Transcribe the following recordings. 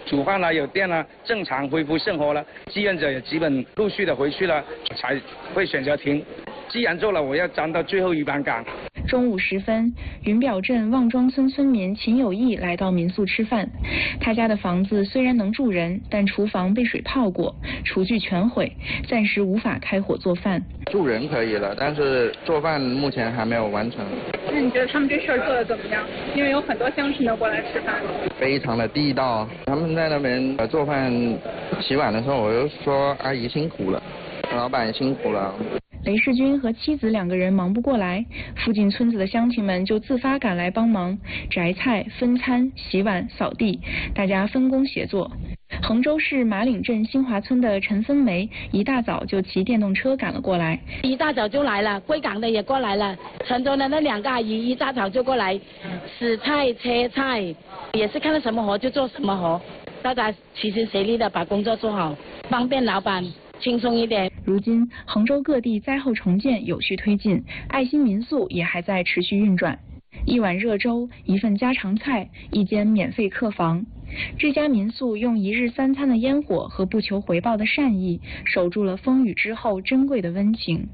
煮饭了，有电了，正常恢复生活了，志愿者也基本陆续的回去了，才会选择停。既然做了，我要站到最后一班岗。 中午时分，云表镇望庄村村民秦有义来到民宿吃饭。他家的房子虽然能住人，但厨房被水泡过，厨具全毁，暂时无法开火做饭。 住人可以了，但是做饭目前还没有完成。 那你觉得他们这事儿做得怎么样？因为有很多乡亲都过来吃饭。 非常的地道，他们在那边做饭、洗碗的时候，我就说阿姨辛苦了，老板辛苦了。 雷世军和妻子2个人忙不过来，附近村子的乡亲们就自发赶来帮忙，摘菜、分餐、洗碗、扫地，大家分工协作。衡州市马岭镇新华村的陈芬梅一大早就骑电动车赶了过来， 一大早就来了，贵港的也过来了，成都的那2个阿姨一大早就过来，洗菜、切菜，也是看到什么活就做什么活，大家齐心协力的把工作做好，方便老板。轻松一点。 如今，衡州各地灾后重建有序推进，爱心民宿也还在持续运转。1碗热粥，1份家常菜，1间免费客房。这家民宿用1日3餐的烟火和不求回报的善意，守住了风雨之后珍贵的温情。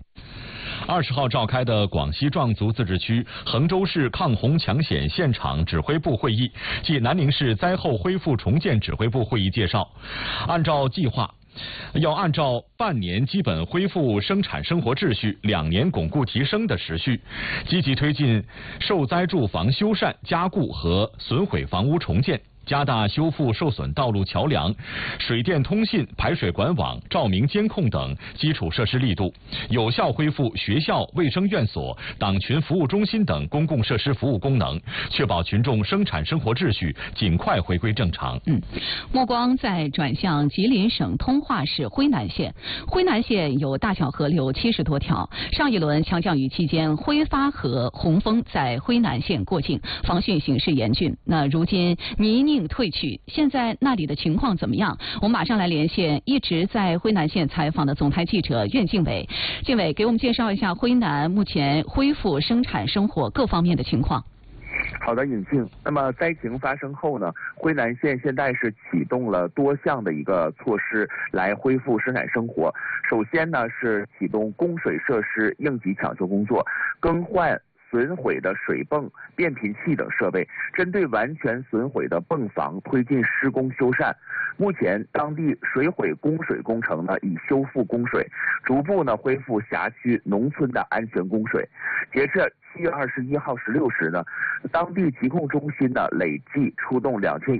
20号召开的广西壮族自治区衡州市抗洪抢险现场指挥部会议暨南宁市灾后恢复重建指挥部会议介绍，按照计划，要按照半年基本恢复生产生活秩序，2年巩固提升的时序，积极推进受灾住房修缮、加固和损毁房屋重建，加大修复受损道路桥梁、水电通信、排水管网、照明监控等基础设施力度，有效恢复学校、卫生院所、党群服务中心等公共设施服务功能，确保群众生产生活秩序尽快回归正常。 目光再转向吉林省通化市辉南县。辉南县有大小河流70多条，上一轮强降雨期间，辉发河洪峰在辉南县过境，防汛形势严峻。那如今泥泞退去，现在那里的情况怎么样？我们马上来连线一直在辉南县采访的总台记者苑敬伟。敬伟，给我们介绍一下辉南目前恢复生产生活各方面的情况。 好的，尹静。那么灾情发生后呢，辉南县现在是启动了多项的一个措施来恢复生产生活。首先呢是启动供水设施应急抢修工作，更换损毁的水泵、变频器等设备，针对完全损毁的泵房推进施工修缮。目前当地水毁供水工程呢已修复供水，逐步呢恢复辖区农村的安全供水。截至7月21号16时呢，当地疾控中心呢累计出动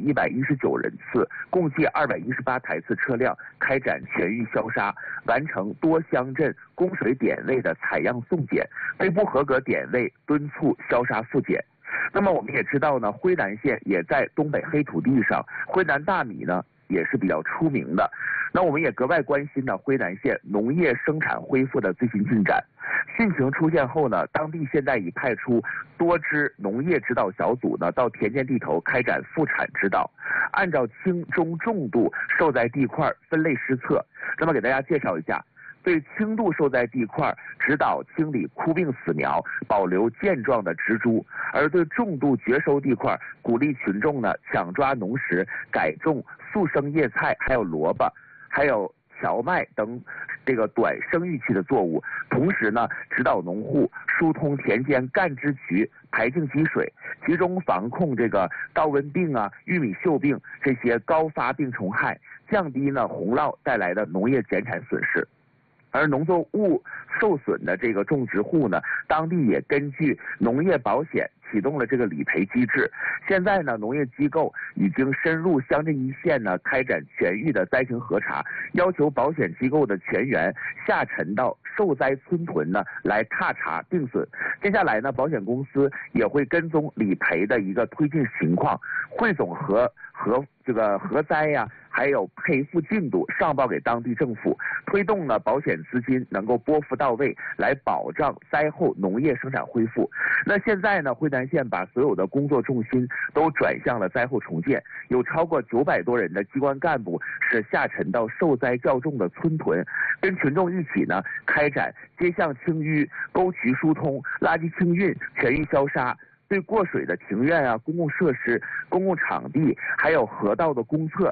2119人次，共计218台次车辆开展全域消杀，完成多乡镇供水点位的采样送检，对不合格点位敦促消杀复检。那么我们也知道呢，辉南县也在东北黑土地上，辉南大米呢也是比较出名的。那我们也格外关心呢辉南县农业生产恢复的最新进展。汛情出现后呢，当地现在已派出多支农业指导小组呢到田间地头开展复产指导，按照轻中重度受灾地块分类施测。那么给大家介绍一下，对轻度受灾地块指导清理枯病死苗，保留健壮的植株；而对重度绝收地块，鼓励群众呢抢抓农时，改种速生叶菜，还有萝卜，还有荞麦等这个短生育期的作物。同时呢，指导农户疏通田间干支渠，排净积水，集中防控这个稻瘟病啊、玉米锈病这些高发病虫害，降低呢洪涝带来的农业减产损失。而农作物受损的这个种植户呢，当地也根据农业保险启动了这个理赔机制。现在呢，农业机构已经深入乡镇一线呢，开展全域的灾情核查，要求保险机构的全员下沉到受灾村屯呢来踏查定损。接下来呢，保险公司也会跟踪理赔的一个推进情况，汇总这个核灾呀，还有赔付进度上报给当地政府，推动呢保险资金能够拨付到位，来保障灾后农业生产恢复。那现在呢，辉南县把所有的工作重心都转向了灾后重建，有超过900多人的机关干部是下沉到受灾较重的村屯，跟群众一起呢开展街巷清淤、沟渠疏通、垃圾清运、全域消杀。对过水的庭院啊、公共设施、公共场地，还有河道的公厕